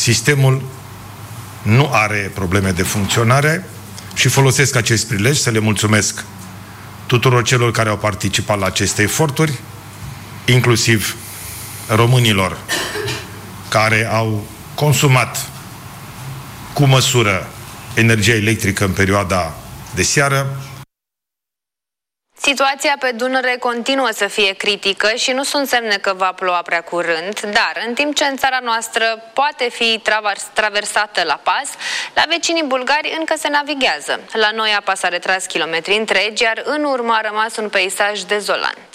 sistemul nu are probleme de funcționare și folosesc acest prilej să le mulțumesc tuturor celor care au participat la aceste eforturi, inclusiv românilor care au consumat cu măsură energia electrică în perioada de seară. Situația pe Dunăre continuă să fie critică și nu sunt semne că va ploua prea curând, dar în timp ce în țara noastră poate fi traversată la pas, la vecinii bulgari încă se navighează. La noi apa s-a retras kilometri întregi, iar în urmă a rămas un peisaj dezolant.